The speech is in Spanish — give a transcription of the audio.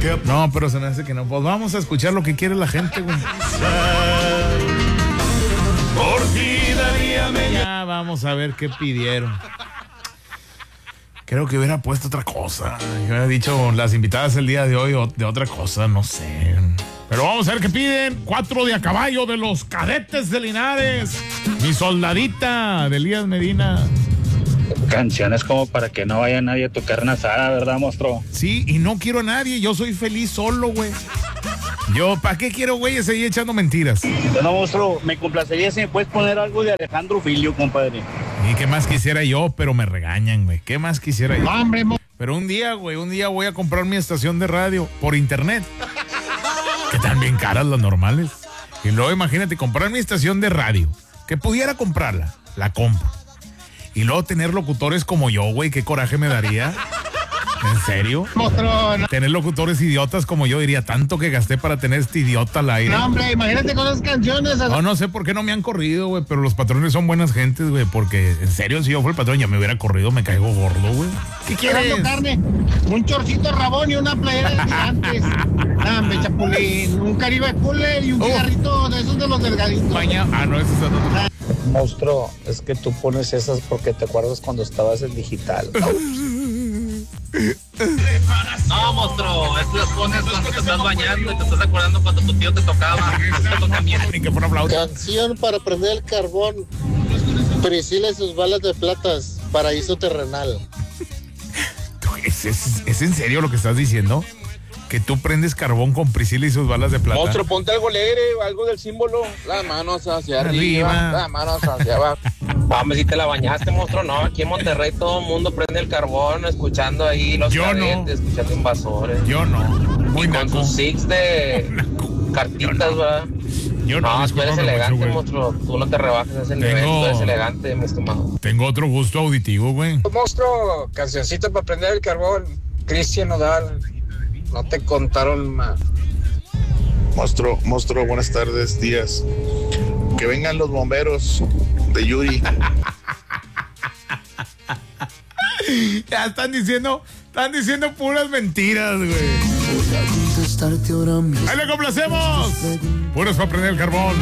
No, pero se me hace que no. Pues vamos a escuchar lo que quiere la gente, güey. Por ti daría ya vamos a ver qué pidieron. Creo que hubiera puesto otra cosa. Yo hubiera dicho las invitadas el día de hoy o de otra cosa, no sé. Pero vamos a ver qué piden. 4 de a caballo de los Cadetes de Linares. Mi soldadita de Elías Medina. Canciones como para que no vaya nadie a tu carne asada, ¿verdad, monstruo? Sí, y no quiero a nadie. Yo soy feliz solo, güey. Yo, ¿para qué quiero, güey, seguir echando mentiras? No, monstruo, me complacería si me puedes poner algo de Alejandro Filio, compadre. Y qué más quisiera yo, pero me regañan, güey. ¿Qué más quisiera yo? No, hombre, Pero un día voy a comprar mi estación de radio por internet. Que están bien caras las normales. Y luego imagínate comprar mi estación de radio. Que pudiera comprarla, la compro. Y luego tener locutores como yo, güey, qué coraje me daría. ¿En serio? Mostrón. Tener locutores idiotas como yo, diría tanto que gasté para tener este idiota al aire. No, hombre, imagínate con esas canciones. No sé por qué no me han corrido, güey, pero los patrones son buenas gentes, güey, porque en serio, si yo fuera el patrón ya me hubiera corrido, me caigo gordo, güey. ¿Qué quieres? Carne, un chorcito de rabón y una playera de gigantes. Dame, chapulín, un Caribe Cooler y un cigarrito de esos de los delgaditos. No, ese es otro. Monstruo, es que tú pones esas porque te acuerdas cuando estabas en digital. No, monstruo, es que las pones cuando te estás bañando y te estás acordando cuando tu tío te tocaba. Ni que fuera flauta. Canción para prender el carbón. Priscila y sus balas de platas. Paraíso terrenal. ¿Es en serio lo que estás diciendo? Que tú prendes carbón con Priscila y sus balas de plata. Monstruo, ponte algo alegre, algo del símbolo. Las manos hacia arriba, las manos hacia abajo. Vamos, si te la bañaste, monstruo, no. Aquí en Monterrey todo el mundo prende el carbón, escuchando ahí los Cadetes, escuchando Invasores. Yo no. Muy y con naco. sus six de cartitas, ¿verdad? Yo no. Tú eres elegante, monstruo. Tú no te rebajes a ese nivel. Tú eres elegante, mi estimado. Tengo otro gusto auditivo, güey. Monstruo, cancioncita para prender el carbón. Cristian Nodal. No te contaron más. Monstruo, buenas tardes, días. Que vengan los bomberos de Yuri. Ya están diciendo puras mentiras, güey. Ahí le complacemos. Puros para prender el carbón.